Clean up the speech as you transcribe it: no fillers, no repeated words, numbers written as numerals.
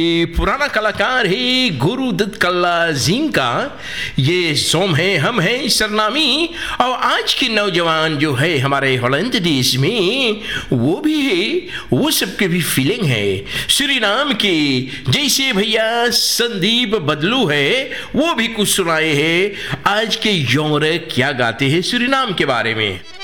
ये पुराना कलाकार है गुरुदत्त कल्लाजीम का, ये सोम है हम हैं सरनामी। और आज के नौजवान जो है हमारे हॉलैंड देश में वो भी है, वो सबके भी फीलिंग है सूरीनाम की। जैसे भैया संदीप बदलू है वो भी कुछ सुनाए हैं आज के यौमर क्या गाते हैं सूरीनाम के बारे में।